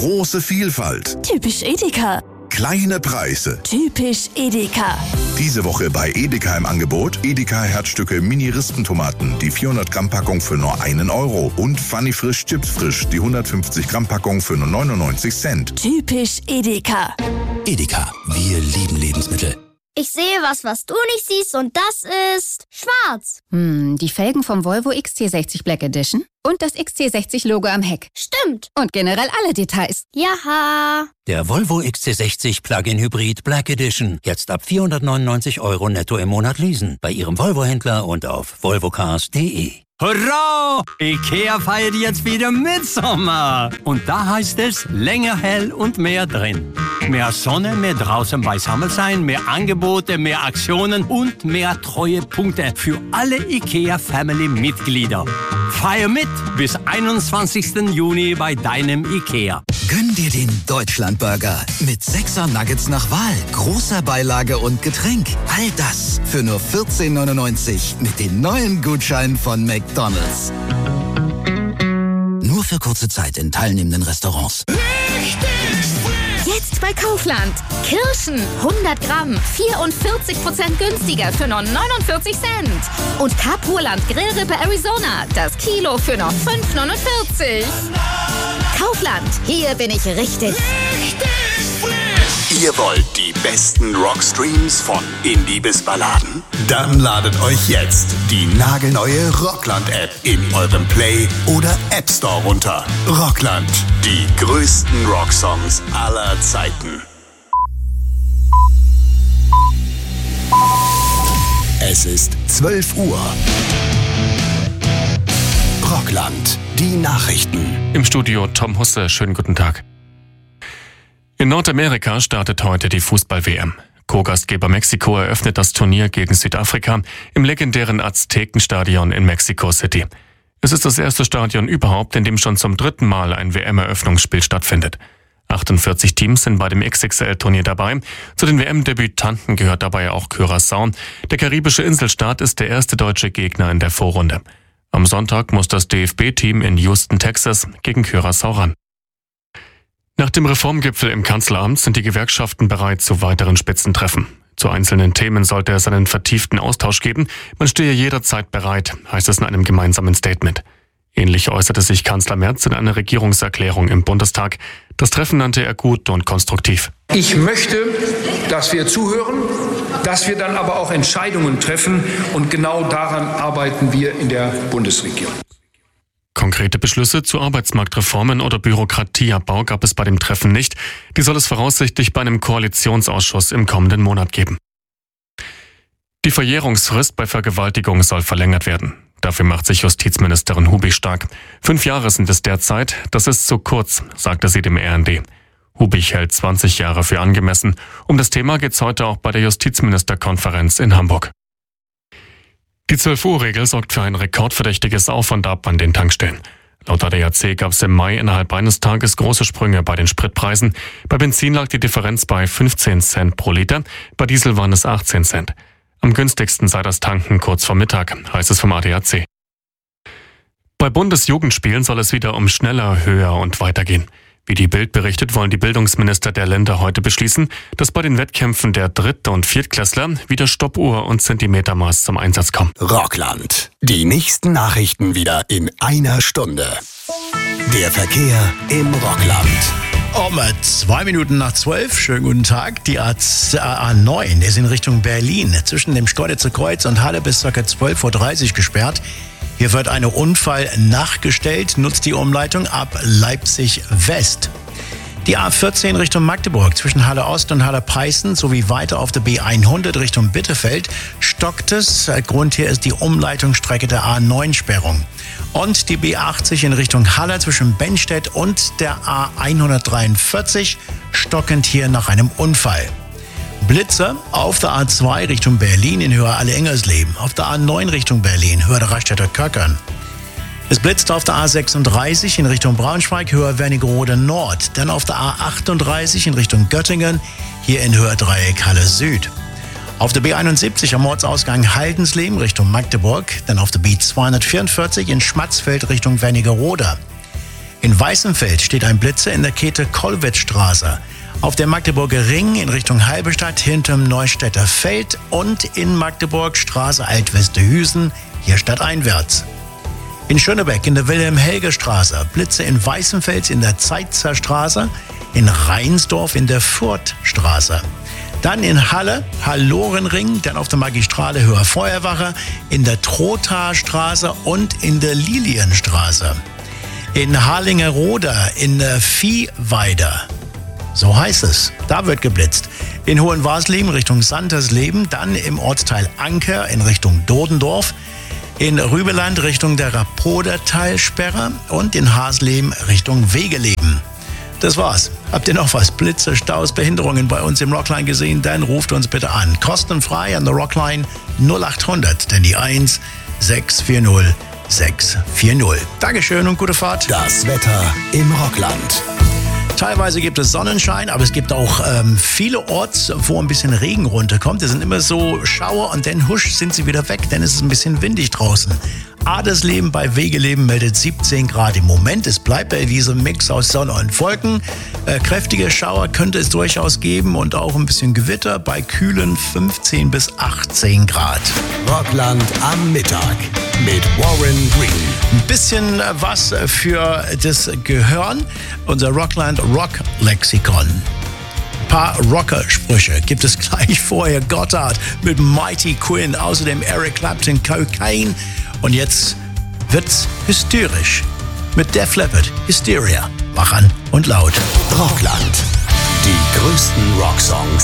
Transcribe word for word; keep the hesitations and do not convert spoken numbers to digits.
Große Vielfalt. Typisch Edeka. Kleine Preise. Typisch Edeka. Diese Woche bei Edeka im Angebot Edeka Herzstücke Mini-Rispentomaten, die vierhundert Gramm Packung für nur einen Euro und Funny Frisch Chips Frisch, die hundertfünfzig Gramm Packung für nur neunundneunzig Cent. Typisch Edeka. Edeka, wir lieben Lebensmittel. Ich sehe was, was du nicht siehst, und das ist schwarz. Hm, die Felgen vom Volvo X C sechzig Black Edition und das X C sechzig Logo am Heck. Stimmt. Und generell alle Details. Jaha. Der Volvo X C sechzig Plug-in Hybrid Black Edition. Jetzt ab vierhundertneunundneunzig Euro netto im Monat leasen. Bei Ihrem Volvo-Händler und auf volvocars punkt de. Hurra! IKEA feiert jetzt wieder Mitsommer. Und da heißt es länger hell und mehr drin. Mehr Sonne, mehr draußen beisammen sein, mehr Angebote, mehr Aktionen und mehr Treuepunkte für alle IKEA-Family-Mitglieder. Feier mit bis einundzwanzigsten Juni bei deinem IKEA. Gönn dir den Deutschlandburger mit sechser Nuggets nach Wahl, großer Beilage und Getränk. All das für nur vierzehn neunundneunzig mit dem neuen Gutschein von McDonald's. Nur für kurze Zeit in teilnehmenden Restaurants. Jetzt bei Kaufland. Kirschen hundert Gramm, vierundvierzig Prozent günstiger für nur neunundvierzig Cent. Und Capurland Grillrippe Arizona, das Kilo für nur fünf neunundvierzig. Kaufland, hier bin ich richtig. Ihr wollt die besten Rockstreams von Indie bis Balladen? Dann ladet euch jetzt die nagelneue Rockland-App in eurem Play- oder App Store runter. Rockland, die größten Rocksongs aller Zeiten. Es ist zwölf Uhr. Rockland, die Nachrichten. Im Studio Tom Husse, schönen guten Tag. In Nordamerika startet heute die Fußball-W M. Co-Gastgeber Mexiko eröffnet das Turnier gegen Südafrika im legendären Aztekenstadion in Mexico City. Es ist das erste Stadion überhaupt, in dem schon zum dritten Mal ein W M-Eröffnungsspiel stattfindet. achtundvierzig Teams sind bei dem X X L-Turnier dabei. Zu den W M-Debütanten gehört dabei auch Curaçao. Der karibische Inselstaat ist der erste deutsche Gegner in der Vorrunde. Am Sonntag muss das D F B-Team in Houston, Texas, gegen Curaçao ran. Nach dem Reformgipfel im Kanzleramt sind die Gewerkschaften bereit zu weiteren Spitzentreffen. Zu einzelnen Themen sollte es einen vertieften Austausch geben. Man stehe jederzeit bereit, heißt es in einem gemeinsamen Statement. Ähnlich äußerte sich Kanzler Merz in einer Regierungserklärung im Bundestag. Das Treffen nannte er gut und konstruktiv. Ich möchte, dass wir zuhören, dass wir dann aber auch Entscheidungen treffen. Und genau daran arbeiten wir in der Bundesregierung. Konkrete Beschlüsse zu Arbeitsmarktreformen oder Bürokratieabbau gab es bei dem Treffen nicht. Die soll es voraussichtlich bei einem Koalitionsausschuss im kommenden Monat geben. Die Verjährungsfrist bei Vergewaltigung soll verlängert werden. Dafür macht sich Justizministerin Hubich stark. Fünf Jahre sind es derzeit. Das ist zu kurz, sagte sie dem R N D. Hubich hält zwanzig Jahre für angemessen. Um das Thema geht es heute auch bei der Justizministerkonferenz in Hamburg. Die zwölf-Uhr-Regel sorgt für ein rekordverdächtiges Auf und Ab an den Tankstellen. Laut A D A C gab es im Mai innerhalb eines Tages große Sprünge bei den Spritpreisen. Bei Benzin lag die Differenz bei fünfzehn Cent pro Liter, bei Diesel waren es achtzehn Cent. Am günstigsten sei das Tanken kurz vor Mittag, heißt es vom A D A C. Bei Bundesjugendspielen soll es wieder um schneller, höher und weiter gehen. Wie die Bild berichtet, wollen die Bildungsminister der Länder heute beschließen, dass bei den Wettkämpfen der Dritt- und Viertklässler wieder Stoppuhr und Zentimetermaß zum Einsatz kommen. Rockland, die nächsten Nachrichten wieder in einer Stunde. Der Verkehr im Rockland. Um zwei Minuten nach zwölf, schönen guten Tag. Die A neun ist in Richtung Berlin zwischen dem Schkeuditzer Kreuz und Halle bis ca. zwölf Uhr dreißig gesperrt. Hier wird ein Unfall nachgestellt, nutzt die Umleitung ab Leipzig West. Die A vierzehn Richtung Magdeburg zwischen Halle Ost und Halle Peißen sowie weiter auf der B hundert Richtung Bitterfeld stockt es. Grund hier ist die Umleitungsstrecke der A neun Sperrung. Und die B achtzig in Richtung Halle zwischen Bennstedt und der A hundertdreiundvierzig stockend hier nach einem Unfall. Blitzer auf der A zwei Richtung Berlin in Höhe Alle-Engersleben, auf der A neun Richtung Berlin, Höhe der Raststätter Köckern. Es blitzt auf der A sechsunddreißig in Richtung Braunschweig, Höhe Wernigerode Nord, dann auf der A achtunddreißig in Richtung Göttingen, hier in Höhe Dreieck Halle Süd. Auf der B einundsiebzig am Ortsausgang Haldensleben Richtung Magdeburg, dann auf der B zweihundertvierundvierzig in Schmatzfeld Richtung Wernigerode. In Weißenfeld steht ein Blitzer in der Kette Kollwitzstraße. Auf der Magdeburger Ring in Richtung Halberstadt hinterm Neustädter Feld und in Magdeburg Straße Altwesterhüsen, hier stadteinwärts. In Schönebeck in der Wilhelm-Helge-Straße, Blitze in Weißenfels in der Zeitzer Straße, in Reinsdorf in der Furtstraße. Dann in Halle, Hallorenring, dann auf der Magistrale Höher Feuerwache, in der Trothaarstraße und in der Lilienstraße. In Harlingerode in der Viehweide. So heißt es. Da wird geblitzt. In Hohenwarsleben Richtung Santersleben, dann im Ortsteil Anker in Richtung Dodendorf, in Rübeland Richtung der Rapodertalsperre und in Hasleben Richtung Wegeleben. Das war's. Habt ihr noch was? Blitze, Staus, Behinderungen bei uns im Rockline gesehen? Dann ruft uns bitte an. Kostenfrei an der Rockline null acht hundert, denn die eins sechs vier null sechs vier null. Dankeschön und gute Fahrt. Das Wetter im Rockland. Teilweise gibt es Sonnenschein, aber es gibt auch ähm, viele Orts, wo ein bisschen Regen runterkommt. Es sind immer so Schauer und dann husch sind sie wieder weg, denn es ist ein bisschen windig draußen. Adersleben bei Wegeleben meldet siebzehn Grad im Moment. Es bleibt bei diesem Mix aus Sonne und Wolken. Äh, kräftige Schauer könnte es durchaus geben und auch ein bisschen Gewitter bei kühlen fünfzehn bis achtzehn Grad. Rockland am Mittag mit Warren Green. Ein bisschen was für das Gehirn. Unser Rockland Rock Lexikon. Ein paar Rocker-Sprüche gibt es gleich vorher. Gotthard mit Mighty Quinn, außerdem Eric Clapton, Cocaine. Und jetzt wird's hysterisch. Mit Def Leppard, Hysteria. Wach an und laut. Rockland. Die größten Rocksongs